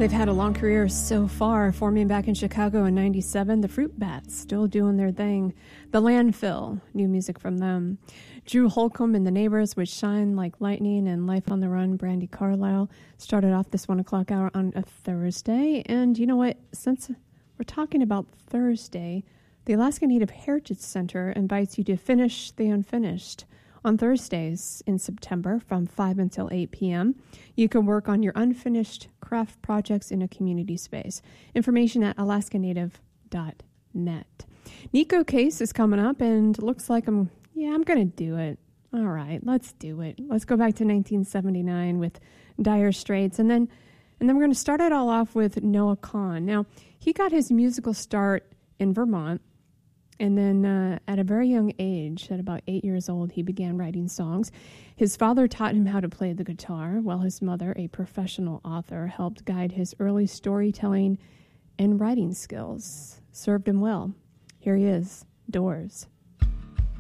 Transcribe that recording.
They've had a long career so far, forming back in Chicago in '97. The Fruit Bats, still doing their thing. The Landfill, new music from them. Drew Holcomb and the Neighbors, with Shine Like Lightning and Life on the Run. Brandi Carlile started off this 1 o'clock hour on a Thursday. And you know what? Since we're talking about Thursday, the Alaska Native Heritage Center invites you to finish the unfinished. On Thursdays in September from 5 until 8 p.m., you can work on your unfinished craft projects in a community space. Information at alaskanative.net. Nico Case is coming up, and looks like I'm going to do it. All right, let's do it. Let's go back to 1979 with Dire Straits, and then we're going to start it all off with Noah Kahan. Now, he got his musical start in Vermont. And then at a very young age, at about 8 years old, he began writing songs. His father taught him how to play the guitar, while his mother, a professional author, helped guide his early storytelling and writing skills. Served him well. Here he is, Doors.